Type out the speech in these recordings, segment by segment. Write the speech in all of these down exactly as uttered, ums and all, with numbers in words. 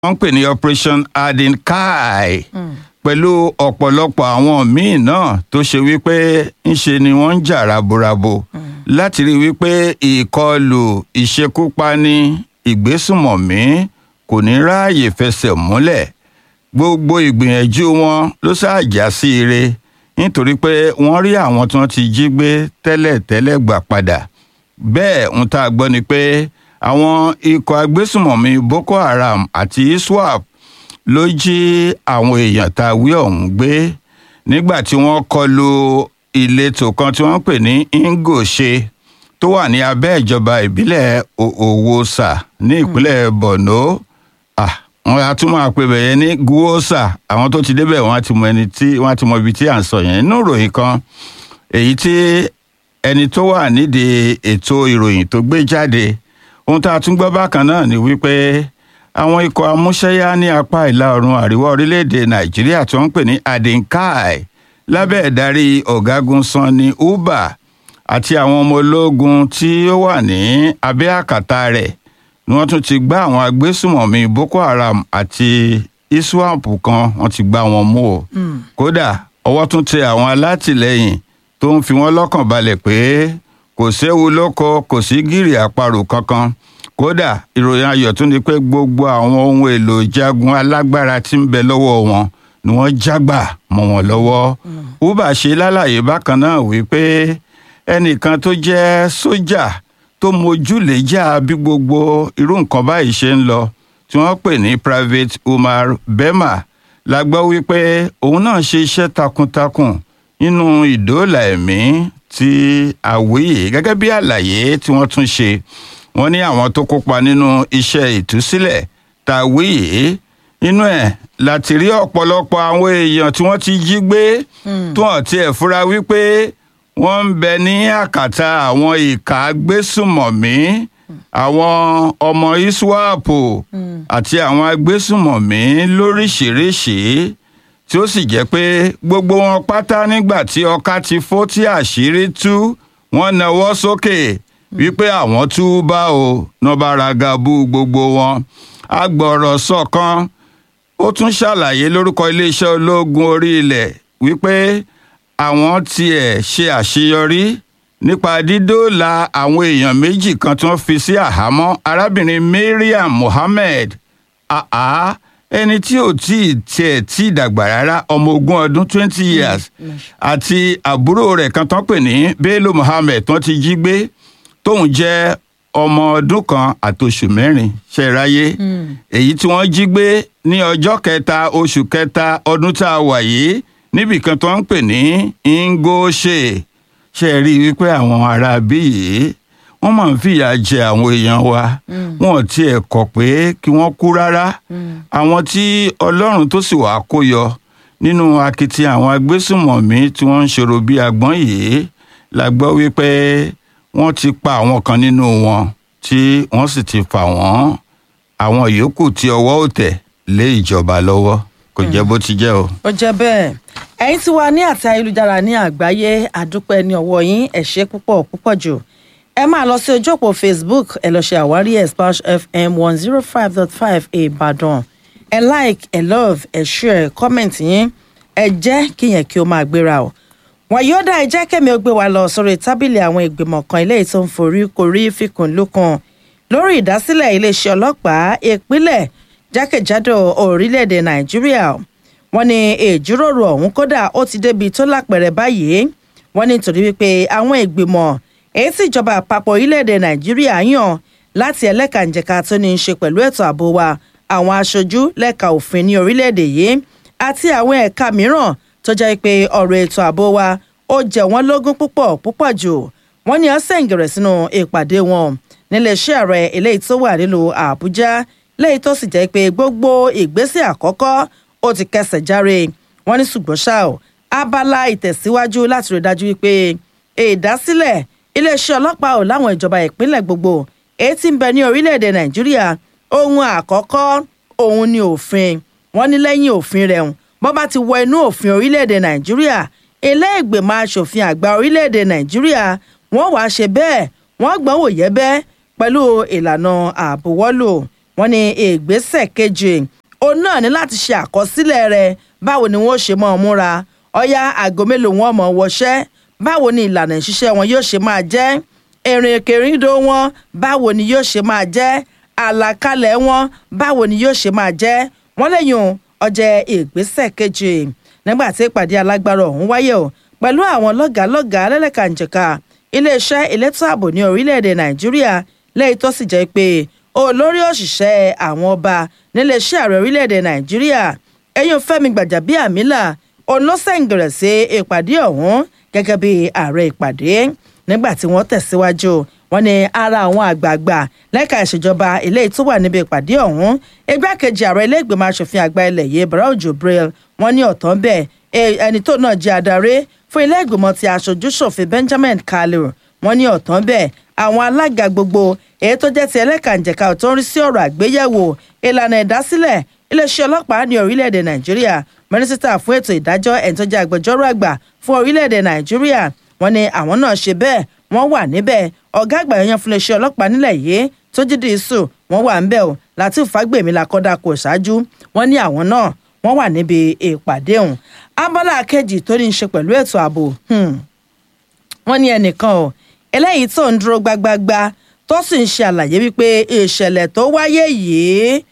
wọ́n ń pè ní operation Adenkai pẹ̀lú ọ̀pọ̀lọpọ̀ àwọn míì náà tó ṣe wípé ńṣe ni wọ́n ń jà raburabu láti rí wípé ìkọlù ìṣekúpani ìgbésùmọ̀mí kò ní ráàyè fẹsẹ̀ múlẹ̀. Gbogbo ìgbìyànjú wọn ló ṣáàjà sí ire nítorí pé wọ́n rí àwọn tí wọ́n ti jí gbé tẹ́lẹ̀tẹ́lẹ̀ gbà padà. Bẹ́ẹ̀ ń tá a gbọ́ ni pé àwọn ikọ̀ agbésùmọ̀mí Boko Haram àti ISWAP ló jí àwọn èèyàn tá a wí ọ̀hún gbé nígbà tí wọ́n kọlu ìletò kan tí wọ́n ń pè ní Ingoshe tó wà ní abẹ́ ìjọba ìbílẹ̀ Owosa ní ìpínlẹ̀ Borno. Ah, wọ́n á tún máa pè bẹ̀yẹn ní Guosa. Àwọn tó ti débẹ̀ wọ́n á ti mọ ẹni tí wọ́n á ti mọ ibi tí à ń sọ yẹn. Nínú ìròyìn kan èyí tí ẹni tó wà nídìí ètò ìròyìn tó gbé jáde, ohun tá a tún gbọ́ bákan náà ni wípé àwọn ikọ̀ amúṣẹ́yá ní apá ìlà oòrùn àríwá orílẹ̀-èdè Nàìjíríà tí wọ́n ń pè ní Adenkai lábẹ́ ìdarí ọ̀gágun Sanni Uba àti àwọn ọmọ ológun tí ó wà ní abẹ́ àkàtà rẹ̀ ni wọ́n tún ti gbá àwọn agbésùmọ̀mí Boko Haram àti ISWAP kan, wọ́n ti gbá wọn mú o. Kódà ọwọ́ tún tẹ àwọn alátìlẹyìn tó ń fi wọ́n lọ́kàn balẹ̀ pé kò séwu lóko, kò sí gìrì àparò kankan. Kódà ìròyìn ayọ̀ tún ni pé gbogbo àwọn ohun èlò ìjagun alágbára tí ń bẹ lọ́wọ́ wọn ni wọ́n jágbà mọ́ wọn lọ́wọ́. Uba ṣe lálàyé bákan náà wípé ẹnìkan tó jẹ́ sójà tó mójúlẹ́jà bí gbogbo irú nǹkan báyìí ṣe ń lọ tí wọ́n pè ní Private Umar Bema la gbọ́ wípé òun náà ṣe iṣẹ́ takuntakun nínú ìdóòlà ẹ̀mí tí àwíyé gẹ́gẹ́ bí àlàyé tí wọ́n tún ṣe. Wọ́n ní àwọn tó kópa nínú iṣẹ́ ìtúsílẹ̀ tàwíyé nínú ẹ̀ láti rí ọ̀pọ̀lọpọ̀ àwọn èèyàn tí wọ́n ti jí gbé tó hàn tí ẹ̀ fura wípé wọ́n ń bẹ ní àkàtà àwọn ìka agbésùmọ̀mí, àwọn ọmọ ISWAP àti àwọn agbésùmọ̀mí lóríṣìíríṣìí tí ó sì jẹ́ pé gbogbo wọn pátá nígbà tí ọkà ti fó tí àṣírí tú wọ́n nawọ́ sókè wípé àwọn tú bá o náà bá ragabu gbogbo wọn. Agbọ̀rọ̀ sọ̀kan ó tún ṣàlàyé lórúkọ iléeṣẹ́ ológun orí ilẹ̀ wípé àwọn tiẹ̀ ṣe àṣeyọrí nípa dídóòlà àwọn èèyàn méjì kan tí wọ́n fi sí àhámọ́. Arábìnrin Mariam Mohammed, àá ẹni tí ò tí ì tiẹ̀ tí ì dàgbà rárá, ọmọ ogún ọdún twenty years, àti àbúrò rẹ̀ kan tán pè ní Bello Mohammed tán ti jí gbé tóun jẹ́ ọmọ ọdún kan àtoṣù mẹ́rin ṣe ráyé. Èyí tí wọ́n jí gbé ní ọjọ́ kẹta oṣù kẹta ọdún tá a wà yìí níbìkan tó ń pè ní Ingoshe. Ṣe rí wípé àwọn ará bí yìí wọ́n máa ń fìyà jẹ àwọn èèyàn wa, wọn ò tiẹ̀ kọ̀ pé kí wọ́n kú rárá. Àwọn tí Ọlọ́run tó sì wàá kó yọ nínú akitiyan àwọn agbésùmọ̀mí tí wọ́n ń ṣòro bí agbọ́n yìí la gbọ́ wípé wọ́n ti pa àwọn kan nínú wọn tí wọ́n sì ti fà wọ́n. Àwọn yòókù tí ọwọ́ ò tẹ̀ lé ìjọba lọ́wọ́. Kò jẹ́ bó ti jẹ́ o. Ó jẹ́ bẹ́ẹ̀. Ẹ̀yin tí wà ní àti ayélujára ní àgbáyé, àdúpẹ́ ní ọwọ́ yín, ẹ ṣé púpọ̀ púpọ̀ jù. Ẹ máa lọ sí ojú òpó Facebook, ẹ lọ ṣe àwárí ẹ̀ Splash F M one oh five point five Ìbàdàn. Ẹ like, ẹ love, ẹ share, comment yín, ẹ jẹ́ kí yẹn kí ó máa gbéra o. Wọ́n yóò dá ẹ jẹ́ kẹ́mi ó gbé wa lọ sórí tábìlì àwọn ìgbìmọ̀ kan eléyìí tó ń forí korí fìkùn lukùn lórí ìdásílẹ̀ iléeṣẹ́ ọlọ́pàá ìpínlẹ̀ jákèjádò orílẹ̀-èdè Nàìjíríà. Wọ́n ní ìjíròrò ọ̀hún kódà ó ti débi tó lápẹ̀rẹ̀ báyìí. Wọ́n ní nítorí wípé àwọn ìgbìmọ̀ èyí tí ìjọba àpapọ̀ orílẹ̀-èdè Nàìjíríà yàn láti ẹlẹ́kànjẹ̀ka tó ní í ṣe pẹ̀lú ètò ààbò wa, àwọn aṣojú lẹ́ka òfin ní orílẹ̀-èdè yìí àti àwọn ẹ̀ka mìíràn tó jẹ́ pé ọ̀rọ̀ ètò ààbò wa ó jẹ wọ́n lógún púpọ̀ púpọ̀ jù. Wọ́n ní ọ̀sẹ̀ ìgẹ̀rẹ̀ sínú ìpàdé wọn níléeṣẹ́ ààrẹ eléyìí tó wà nílùú Àbújá, léyìí tó sì jẹ́ pé gbogbo ìgbésẹ̀ àkọ́kọ́ ó ti kẹsẹ̀ járe. Wọ́n ní ṣùgbọ́n ṣá o, abala ìtẹ̀síwájú láti rí dájú wípé ìdásílẹ̀ iléeṣẹ́ ọlọ́pàá ò láwọn ìjọba ìpínlẹ̀ gbogbo èyí tí ń bẹ ní orílẹ̀-èdè Nàìjíríà, ohun àkọ́kọ́ òun ni òfin. Wọ́n ní lẹ́yìn òfin rẹ̀ bọ́ bá ti wọ inú òfin orílẹ̀-èdè Nàìjíríà, ilé ìgbìmọ̀ aṣòfin àgbà orílẹ̀-èdè Nàìjíríà wọ́n wàá ṣe bẹ́ẹ̀, wọ́n gbọ́n wò yẹ́bẹ́ pẹ̀lú ìlànà àbúwọ́lò wọ́n ní ìgbésẹ̀ kejì òun náà ní láti ṣe àkọsílẹ̀ rẹ̀ báwo ni wọ́n ṣe máa múra ọ̀yá àgọ́ mélòó wọn mọ̀ wọṣẹ́ báwo ni ìlànà ìṣiṣẹ́ wọn yóò ṣe máa jẹ́ ìrìn ìkèrìndò wọn báwo ni yóò ṣe máa jẹ́ àlàkalẹ̀ wọn báwo ni yóò ṣe máa jẹ́ wọ́n lẹ́yìn ọjẹ́ ìgbésẹ̀ kejì nígbà tí ìpàdé alágbára ọ̀hún wáyé o pẹ̀lú àwọn lọ́gàálọ́gàá lẹ́lẹ́kànjẹ̀ka iléeṣẹ́ elétò ààbò ní orílẹ̀-èdè nàìjíríà lẹ́yìn tó sì jẹ́ pé olórí òṣìṣẹ́ àwọn ọba níléeṣẹ́ ààrẹ orílẹ̀-èdè nàìjíríà ẹ̀yìn fẹ́mi gbàjàbíàmílà òun ló sẹ̀ǹgẹ̀rẹ̀ sí ìpàdé ọ̀hún gẹ́gẹ́ bí ààrẹ ìpàdé nígbà tí wọ́n tẹ̀síwájú wọ́n ní ara àwọn àgbààgbà lẹ́ka ìṣèjọba eléyìí tó wà níbi ìpàdé ọ̀hún igbákejì ààrẹ ilé ìgbìmọ̀ asòfin àgbà ilẹ̀ yìí Barau Jibril wọ́n ní ọ̀tán bẹ́ẹ̀ ẹni tó náà jẹ́ adarí fún ilé ìgbìmọ̀ ti aṣojú-ṣòfin Benjamin Kalu wọ́n ní ọ̀tán bẹ́ẹ̀ àwọn alága gbogbo èyí tó jẹ́ ti ẹlẹ́kànjẹ̀ka tó ń rí sí ọ̀rọ̀ àgbéyẹ̀wò ìlànà ìdásílẹ̀ iléeṣẹ́ ọlọ́pàá ní orílẹ̀-èdè Nàìjíríà mínísítà fún ètò ìdájọ́ ẹni tó jẹ́ agbẹjọ́rò àgbà fún orílẹ̀-èdè Nàìjíríà wọ́n ní àwọn náà ṣe bẹ́ẹ̀ wọ́n wà níbẹ̀ ọ̀gá àgbà yẹn fún iléeṣẹ́ ọlọ́pàá nílẹ̀ yìí tó jíde ìṣù wọ́n wà níbẹ̀ o Lateef Fagbemi lakọ́dá kò ṣáájú wọ́n ní àwọn náà wọ́n wà níbi ìpàdé ọ̀hún abala kejì tó ní í ṣe pẹ̀lú ètò ààbò wọ́n ní ẹnìkan o eléyìí tó ń dúró gbágbágbá tó sì ń ṣe àlàyé wípé ìṣẹ̀lẹ̀ tó wáyé yìí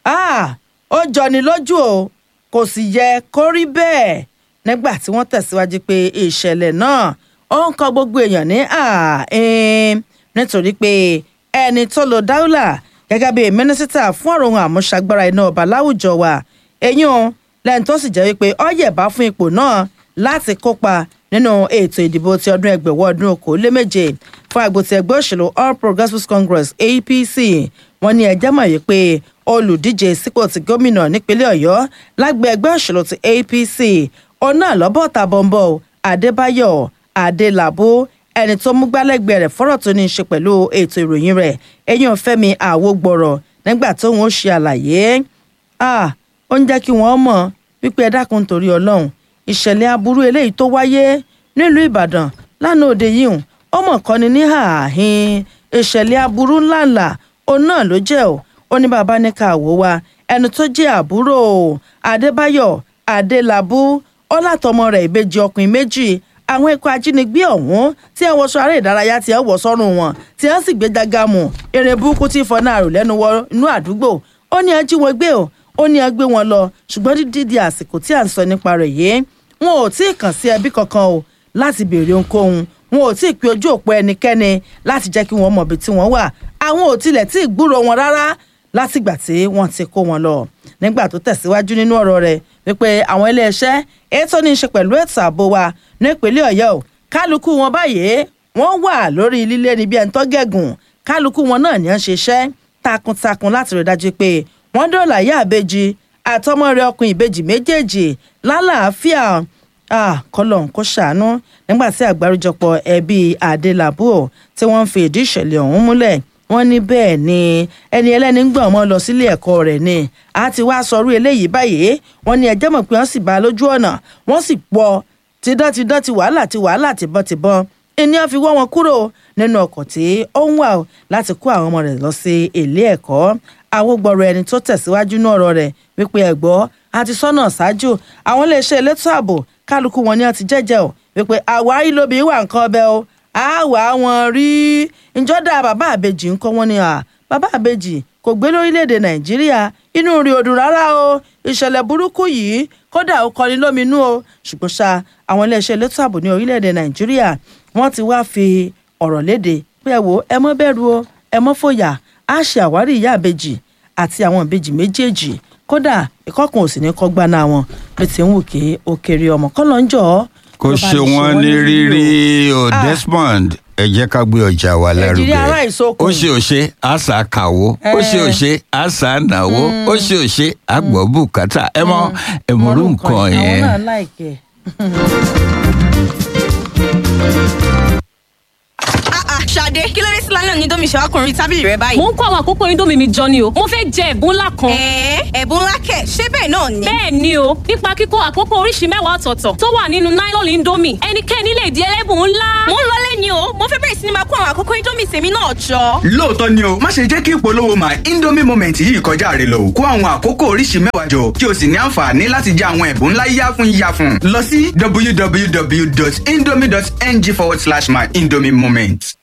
ó jọni lójú o kò sì yẹ kó rí bẹ́ẹ̀ nígbà tí wọ́n tẹ̀síwájú pé ìṣẹ̀lẹ̀ náà ó ń kọ gbogbo èèyàn ní ààín nítorí pé ẹni tó lo dáúlà gẹ́gẹ́ bí mínísítà fún ọ̀rọ̀ ohun àmúṣagbára iná ọba láwùjọ wa eyín o lẹ́yìn tó sì jẹ́ wípé ó yẹ̀bá fún ipò náà láti kópa nínú ètò ìdìbò ti ọdún ẹgbẹ̀wọ̀ ọdún okòóléméje fún àgbòtí ẹgbẹ́ òṣèlú All Progressives Congress A P C wọ́n ní ẹjẹ́ mọ̀ wípé olùdíje sípò ti gómìnà nípínlẹ̀ Ọ̀yọ́ lágbẹ́ ẹgbẹ́ òṣèlú ti A P C ọ̀nà lọ́bọ̀tà bọ̀m̀bọ̀ Adébáyọ̀ Adélabú ẹni tó mú gbálẹ́gbẹ̀ẹ́ rẹ̀ fọ́rọ̀ tó ní í ṣe pẹ̀lú ètò ìròyìn rẹ̀ eyín Fẹ́mi Àwògbọ̀rọ̀ nígbà tó ń ṣe àlàyé ó ń jẹ́ kí wọ́n mọ̀ wípé ẹ dákun torí Ọlọ́run ìṣẹ̀lẹ̀ aburú eléyìí tó wáyé nílùú Ìbàdàn lánàá òde yìí ó mọ̀ kọ́ni ní ààhín ìṣẹ̀lẹ̀ aburú ńláńlá òun náà ló jẹ́ ò ó ní bàbá ní ká wò wá ẹni tó jẹ́ àbúrò Adébáyọ̀ Adélabú ọlátọmọ rẹ̀ ìbejì ọkùnrin méjì àwọn ikọ̀ ajínigbé ọ̀hún tí wọ́n wọṣọ aré ìdárayá tí wọ́n wọ̀ sọ́rùn wọn tí wọ́n sì gbé jágàmù eré burúkú tí fọ́nà àrò lẹ́nu wọ inú àdúgbò ó ní ẹ jí wọn gbé o ó ní ẹ gbé wọn lọ ṣùgbọ́n dídí àsìkò tí à ń sọ nípa rẹ̀ yìí wọn ò tí ì kàn sí ẹbí kankan o láti béèrè ohunkóhun wọn ò tí ì pe ojú òpó ẹnikẹ́ni láti jẹ́ kí wọ́n mọ̀ ibi tí wọ́n wà àwọn ò tilẹ̀ tí ì gbúrò wọn rárá látìgbà tí wọ́n ti kó wọn lọ nígbà tó tẹ̀síwájú nínú ọ̀rọ̀ rẹ̀ wípé àwọn iléeṣẹ́ èyí tó ní í ṣe pẹ̀lú ètò ààbò wa nípínlẹ̀ Ọ̀yọ́ o kálukú wọn báyìí wọ́n wà lórí lílé níbi ẹni tó gẹ̀gùn kálukú wọn náà ní à ń ṣiṣẹ́ takuntakun láti rí dájú pé wọ́n dóòlà ìyá àbejì àtọmọ rẹ̀ ọkùnrin ìbejì méjèèjì lálàáfíà kọlọ̀n kó ṣàánú nígbà tí àgbáríjọpọ̀ ẹbí Adélabú tí wọ́n ń fi ìdí ìṣẹ̀lẹ̀ ọ̀hún múlẹ̀ wọ́n ní bẹ́ẹ̀ ni ẹni ẹlẹ́ni ń gbọ̀n mọ́ lọ sílé ẹ̀kọ́ rẹ̀ ni a ti wá sọrú eléyìí báyìí wọ́n ní ẹjẹ́ mọ̀ pé wọ́n sì bá a lójú ọ̀nà wọ́n sì pọ̀ tidán-tidán ti wàhálà ti wàhálà tìbọn-tìbọn ẹni wọ́n fi wọ́ wọn kúrò nínú ọkọ̀ tí ó ń wà láti kó àwọn ọmọ rẹ̀ lọ sí ilé ẹ̀kọ́ Awógbọ̀rọ̀ ẹni tó tẹ̀síwájú ní ọ̀rọ̀ rẹ̀ wípé ẹ̀gbọ́ àti sọ́nà ṣáájú àwọn iléeṣẹ́ elétò ààbò kálukú wọn ni wọ́n ti jẹ́jẹ́ o wípé àwárí lóbi wà nǹkan ọbẹ̀ o àwa wọn rí ìjọ́dá bàbá àbèjì ńkọ́ wọn ni à bàbá àbèjì kò gbé lórílẹ̀‐èdè Nàìjíríà inú rí odùn rárá o ìṣẹ̀lẹ̀ burúkú yìí kódà ó kọni lóminú o ṣùgbọ́n ṣá àwọn iléeṣẹ́ elétò ààbò ní orílẹ̀‐èdè Nàìjíríà wọ́n ti wá fi ọ̀rọ̀ léde pé ẹ wò ẹ mọ́ bẹ̀rù o ẹ mọ́ fòyà á ṣe àwárí ìyá àbèjì àti àwọn ìbejì méjèèjì kódà ìkọkùn òsì ní kọgbà náà wọn bí ti ń wù kí ó kéré ọmọ kọlọ́njọ́ kò ṣe wọn ní rírí o Desmond ẹ jẹ́ ká gbé ọjà wa lárugẹ ó ṣe òṣè àṣà kàwó ó ṣe òṣè àṣà nàwó ó ṣe òṣè àgbọ̀ bùkátà ẹ mọ ẹ mọ orú nǹkan yẹn. Ṣadé, kí ló dé sí lálẹ́ òní Indomie ṣe wá kùnrin tábìlì rẹ báyìí? Mo ń kó àwọn àkókò Indomie mi jọ ni o. Mo fẹ́ jẹ ẹ̀bùn ńlá kan. Ẹ̀ẹ́ ẹ̀bùn ńlá kẹ̀, ṣé bẹ́ẹ̀ náà ni? Bẹ́ẹ̀ ni o, nípa kíkó àkókò oríṣi mẹ́wàá ọ̀tọ̀ọ̀tọ̀ tó wà nínú nylon Indomie. Ẹnikẹ́ni lè di ẹlẹ́bùn ńlá. Mo ń lọlé ni o, mo fẹ́ bẹ̀rẹ̀ sí ni máa kó àwọn àkókò Indomie tèmi náà jọ. Lóòótọ́ ni o, má ṣe jẹ́ kí ìpolówó my Indomie moment yìí kọjá rẹ lọ. Kó àwọn àkókò oríṣi mẹ́wàá jọ kí o sì ní àǹfààní láti jẹ àwọn ẹ̀bùn ńlá yáfun yáfun. Lọ sí w w w dot indomie dot n g forward slash my Indomie moment.